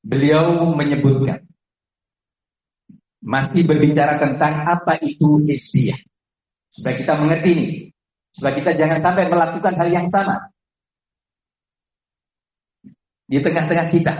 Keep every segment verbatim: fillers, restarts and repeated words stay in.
beliau menyebutkan, masih berbicara tentang apa itu hizbiyah, supaya kita mengerti ini, supaya kita jangan sampai melakukan hal yang sama di tengah-tengah kita.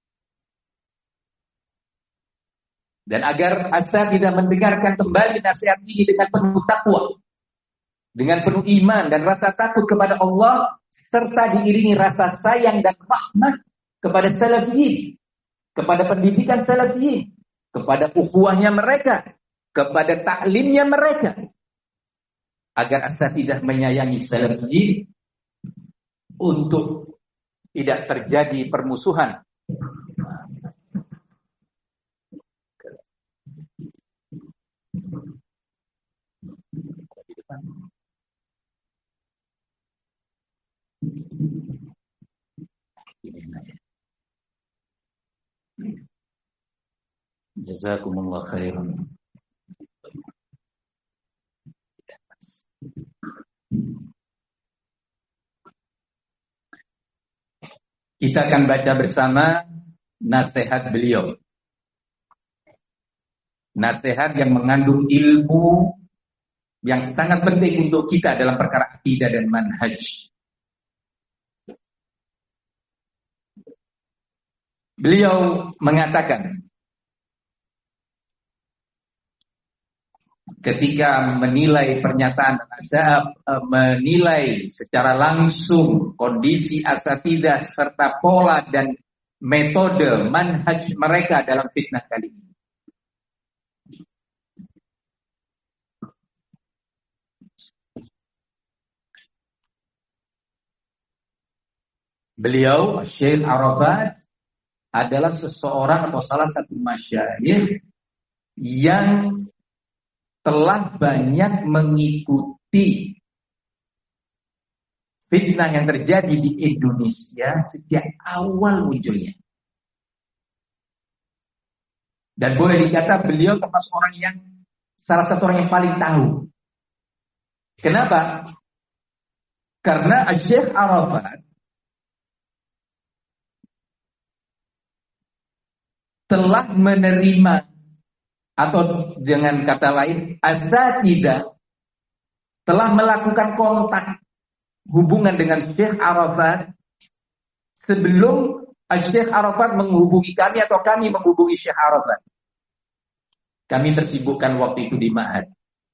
Dan agar asa tidak mendengarkan kembali nasihat ini dengan penuh takwa, dengan penuh iman dan rasa takut kepada Allah, serta diiringi rasa sayang dan rahmat kepada salafiyin, kepada pendidikan salafiyin, kepada ukhuwahnya mereka, kepada taklimnya mereka, agar asa tidak menyayangi salafiyin untuk tidak terjadi permusuhan Jazakumullah khairan. Kita akan baca bersama nasihat beliau. Nasihat yang mengandung ilmu yang sangat penting untuk kita dalam perkara akidah dan manhaj. Beliau mengatakan, ketika menilai pernyataan asal, menilai secara langsung kondisi asatidah serta pola dan metode manhaj mereka dalam fitnah kali ini. Beliau, Syekh Arafat, adalah seseorang atau salah satu masyayikh yang telah banyak mengikuti fitnah yang terjadi di Indonesia sejak awal munculnya. Dan boleh dikata beliau termasuk orang yang salah satu orang yang paling tahu. Kenapa? Karena Syekh Arafat telah menerima, atau dengan kata lain, asatidah telah melakukan kontak hubungan dengan Syekh Arafat sebelum Syekh Arafat menghubungi kami atau kami menghubungi Syekh Arafat. Kami tersibukkan waktu itu di Ma'had.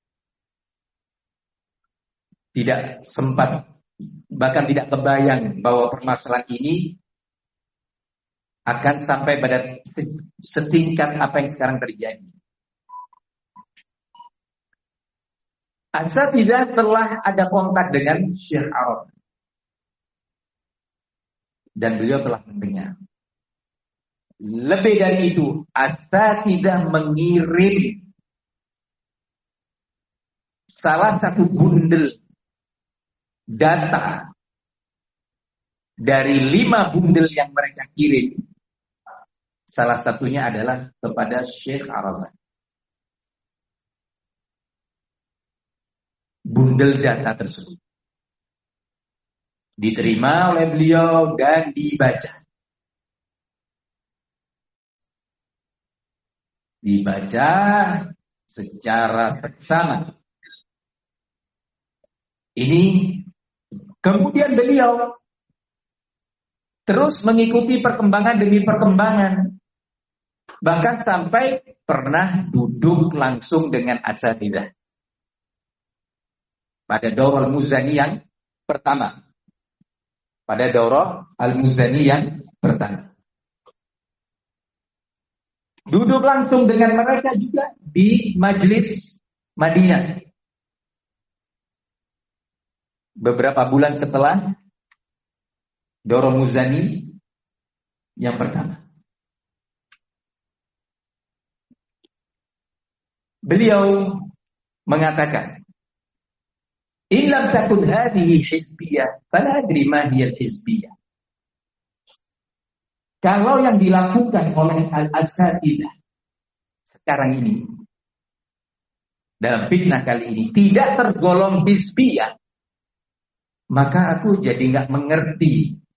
Tidak sempat, bahkan tidak kebayang bahwa permasalahan ini akan sampai pada setingkat apa yang sekarang terjadi. Asatidah telah ada kontak dengan Syekh Arafat dan beliau telah mendengar. Lebih dari itu, asatidah mengirim salah satu bundel data dari lima bundel yang mereka kirim. Salah satunya adalah kepada Syekh Arafat. Bundel data tersebut diterima oleh beliau dan dibaca. Dibaca secara seksama. Ini kemudian beliau terus mengikuti perkembangan demi perkembangan. Bahkan sampai pernah duduk langsung dengan asatidah pada Daurah Al-Muzani yang pertama. Pada Daurah Al-Muzani yang pertama. Duduk langsung dengan mereka juga di Majelis Madinah. Beberapa bulan setelah Daurah Muzani yang pertama. Beliau mengatakan, "In lam takun hadhihi hizbiyah, fala adri ma hiya al-hizbiyah." Kalau yang dilakukan oleh al-asatidah sekarang ini dalam fitnah kali ini tidak tergolong hizbiyah, maka aku jadi nggak mengerti